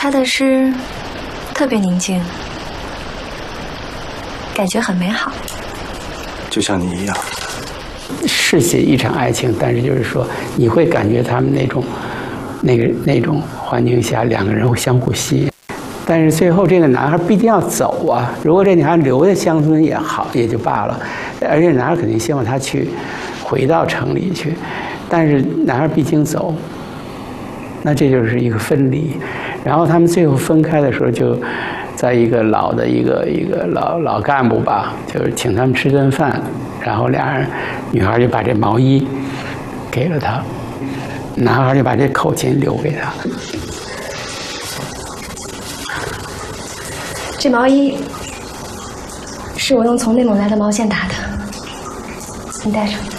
他的诗特别宁静，感觉很美好， 就像你一样。 是写一场爱情，但是就是说，你会感觉他们那种环境下，两个人会相互吸引。但是最后这个男孩必定要走啊！如果这女孩留在乡村也好，也就罢了，而且男孩肯定希望她回到城里去，但是男孩毕竟走，那这就是一个分离。然后他们最后分开的时候，就在一个老的一个老干部吧，就是请他们吃顿饭，然后俩人，女孩就把这毛衣给了他，男孩就把这口琴留给他。 这毛衣是我用从内蒙来的毛线打的，你带上。